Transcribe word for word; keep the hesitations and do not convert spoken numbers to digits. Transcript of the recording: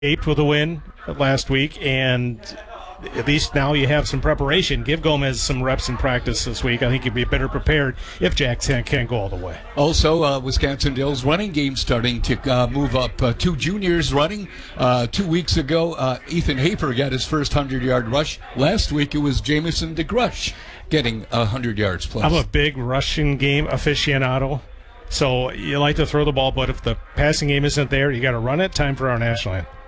Eighth with a win last week, and at least now you have some preparation. Give Gomez some reps in practice this week. I think you'll be better prepared if Jackson can't go all the way. Also, uh, Wisconsin Dells running game starting to uh, move up. Uh, two juniors running. Uh, two weeks ago, uh, Ethan Hafer got his first hundred-yard rush. Last week, it was Jamison DeGrush getting one hundred yards plus. I'm a big rushing game aficionado. So you like to throw the ball, but if the passing game isn't there, you got to run it. Time for our national anthem.